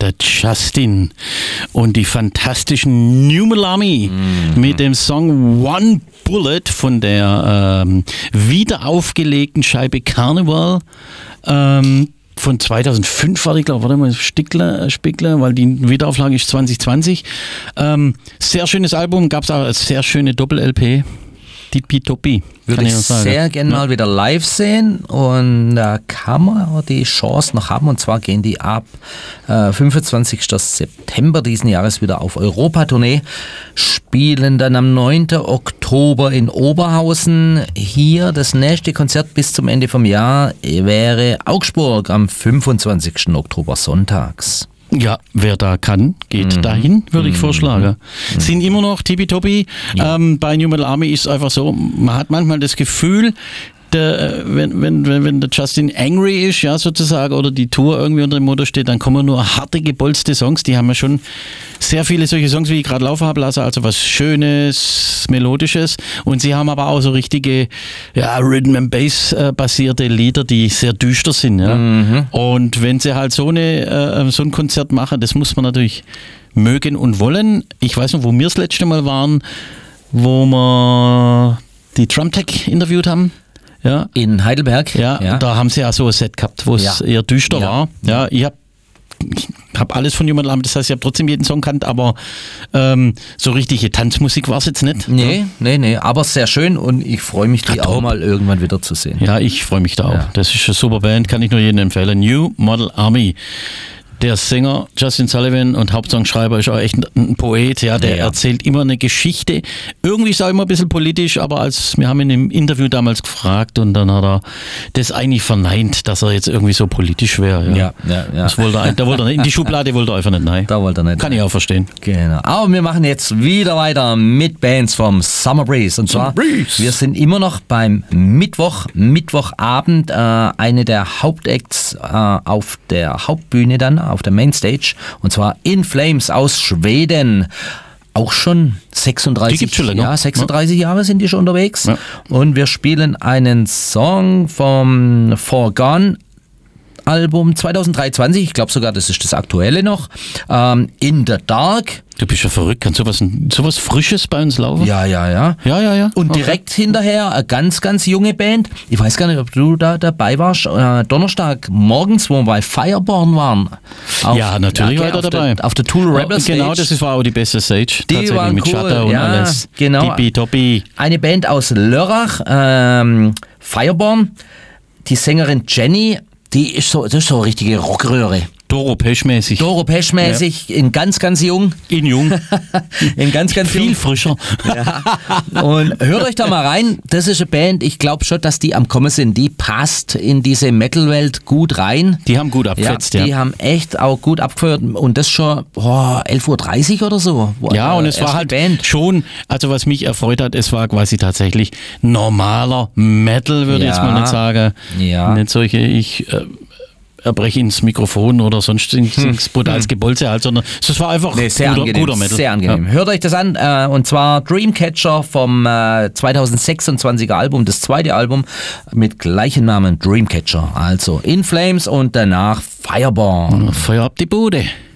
der Justin und die fantastischen New Model Army mit dem Song One Bullet von der wieder aufgelegten Scheibe Carnival. Von 2005 war die, glaube ich, warte mal, Spickler, weil die Wiederauflage ist 2020. Sehr schönes Album, gab es auch eine sehr schöne Doppel-LP. Tippitoppi. Würde ich sehr gerne mal wieder live sehen und da kann man die Chance noch haben und zwar gehen die ab 25. September diesen Jahres wieder auf Europatournee, spielen dann am 9. Oktober in Oberhausen. Hier das nächste Konzert bis zum Ende vom Jahr wäre Augsburg am 25. Oktober sonntags. Ja, wer da kann, geht dahin, würde ich vorschlagen. Sind immer noch tippitoppi. Ja. Bei New Model Army ist es einfach so, man hat manchmal das Gefühl, wenn der Justin angry ist, ja, sozusagen, oder die Tour irgendwie unter dem Motto steht, dann kommen nur harte, gebolzte Songs. Die haben ja schon sehr viele solche Songs, wie ich gerade laufen habe lassen, also was Schönes, Melodisches. Und sie haben aber auch so richtige, ja, Rhythm and Bass basierte Lieder, die sehr düster sind. Ja. Und wenn sie halt so ein Konzert machen, das muss man natürlich mögen und wollen. Ich weiß noch, wo wir das letzte Mal waren, wo wir die Drumtech interviewt haben. Ja. In Heidelberg. Ja, da haben sie ja so ein Set gehabt, wo es eher düster war. Ja, ich hab alles von jemandem Army, das heißt, ich habe trotzdem jeden Song kannt, aber so richtige Tanzmusik war es jetzt nicht. Nee, aber sehr schön und ich freue mich, die auch mal irgendwann wieder zu sehen. Ja, ich freue mich da auch. Das ist eine super Band, kann ich nur jedem empfehlen. New Model Army. Der Sänger Justin Sullivan und Hauptsongschreiber ist auch echt ein Poet, ja, der erzählt immer eine Geschichte. Irgendwie ist er immer ein bisschen politisch, aber wir haben ihn im Interview damals gefragt und dann hat er das eigentlich verneint, dass er jetzt irgendwie so politisch wäre. Ja. Das wollte er nicht. In die Schublade wollte er einfach nicht rein. Da wollte er nicht. Kann ich auch verstehen. Genau. Aber wir machen jetzt wieder weiter mit Bands vom Summer Breeze. Und zwar, wir sind immer noch beim Mittwochabend, eine der Hauptacts auf der Hauptbühne dann, auf der Mainstage, und zwar In Flames aus Schweden. Auch schon 36 Jahre sind die schon unterwegs. Ja. Und wir spielen einen Song vom Forgone Album 2023, ich glaube sogar, das ist das aktuelle noch, In the Dark. Du bist ja verrückt, kann sowas Frisches bei uns laufen? Ja. Und direkt hinterher eine ganz, ganz junge Band. Ich weiß gar nicht, ob du da dabei warst. Donnerstag morgens, wo wir bei Fireborn waren. Ja, natürlich war er dabei. Auf der Tool Rebel Stage. Genau, das war auch die beste Stage. Die waren mit cool. Shutter und alles. Genau. Tippitoppi. Eine Band aus Lörrach, Fireborn. Die Sängerin Jenny, das ist so eine richtige Rockröhre. Doro Pesch-mäßig, in ganz, ganz jung. In jung. In ganz, ganz viel jung. frischer. Ja. Und hört euch da mal rein. Das ist eine Band, ich glaube schon, dass die am Kommen sind. Die passt in diese Metal-Welt gut rein. Die haben gut abgefetzt, Die haben echt auch gut abgefeuert. Und das schon 11.30 Uhr oder so. Ja, und es war halt Band. schon, also was mich erfreut hat, es war quasi tatsächlich normaler Metal, würde ich jetzt mal nicht sagen. Ja. Nicht solche, erbreche ins Mikrofon oder sonst ins brutales Gebolze halt, sondern es war einfach guter Metal. Sehr angenehm. Ja. Hört euch das an, und zwar Dreamcatcher vom 2026er Album, das zweite Album mit gleichem Namen, Dreamcatcher. Also In Flames und danach Fireborn. Feuer ab die Bude.